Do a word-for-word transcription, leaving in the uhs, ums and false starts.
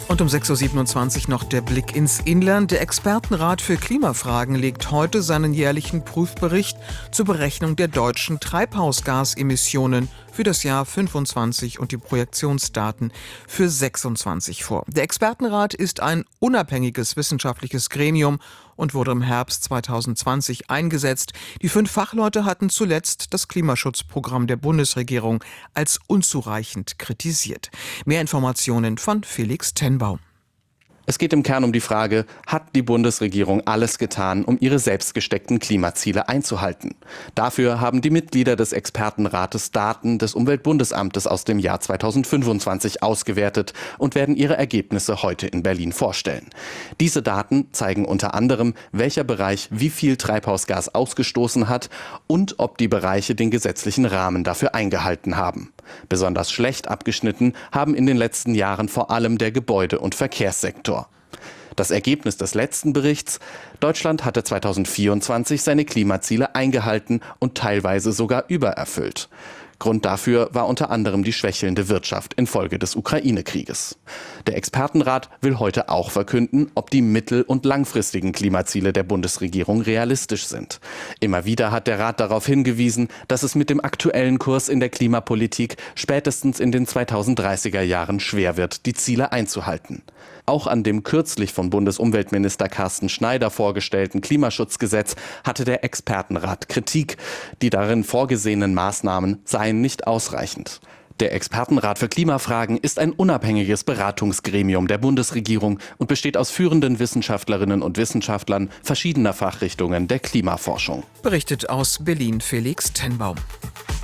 Und um sechs Uhr siebenundzwanzig noch der Blick ins Inland. Der Expertenrat für Klimafragen legt heute seinen jährlichen Prüfbericht zur Berechnung der deutschen Treibhausgasemissionen für das Jahr fünfundzwanzig und die Projektionsdaten für sechsundzwanzig vor. Der Expertenrat ist ein unabhängiges wissenschaftliches Gremium und wurde im Herbst zweitausendzwanzig eingesetzt. Die fünf Fachleute hatten zuletzt das Klimaschutzprogramm der Bundesregierung als unzureichend kritisiert. Mehr Informationen von Felix Tenbaum. Es geht im Kern um die Frage, hat die Bundesregierung alles getan, um ihre selbst gesteckten Klimaziele einzuhalten? Dafür haben die Mitglieder des Expertenrates Daten des Umweltbundesamtes aus dem Jahr zweitausendfünfundzwanzig ausgewertet und werden ihre Ergebnisse heute in Berlin vorstellen. Diese Daten zeigen unter anderem, welcher Bereich wie viel Treibhausgas ausgestoßen hat und ob die Bereiche den gesetzlichen Rahmen dafür eingehalten haben. Besonders schlecht abgeschnitten haben in den letzten Jahren vor allem der Gebäude- und Verkehrssektor. Das Ergebnis des letzten Berichts: Deutschland hatte zweitausendvierundzwanzig seine Klimaziele eingehalten und teilweise sogar übererfüllt. Grund dafür war unter anderem die schwächelnde Wirtschaft infolge des Ukraine-Krieges. Der Expertenrat will heute auch verkünden, ob die mittel- und langfristigen Klimaziele der Bundesregierung realistisch sind. Immer wieder hat der Rat darauf hingewiesen, dass es mit dem aktuellen Kurs in der Klimapolitik spätestens in den zweitausenddreißiger Jahren schwer wird, die Ziele einzuhalten. Auch an dem kürzlich von Bundesumweltminister Carsten Schneider vorgestellten Klimaschutzgesetz hatte der Expertenrat Kritik. Die darin vorgesehenen Maßnahmen seien nicht ausreichend. Der Expertenrat für Klimafragen ist ein unabhängiges Beratungsgremium der Bundesregierung und besteht aus führenden Wissenschaftlerinnen und Wissenschaftlern verschiedener Fachrichtungen der Klimaforschung. Berichtet aus Berlin Felix Tenbaum.